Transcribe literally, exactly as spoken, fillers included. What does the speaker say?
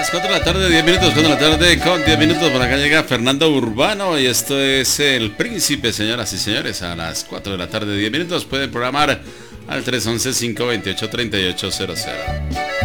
las cuatro de la tarde, diez minutos, cuatro de la tarde con diez minutos. Por acá llega Fernando Urbano y esto es El Príncipe, señoras y señores. A las cuatro de la tarde, diez minutos, pueden programar al tres once, cinco veintiocho, treinta y ocho cero cero.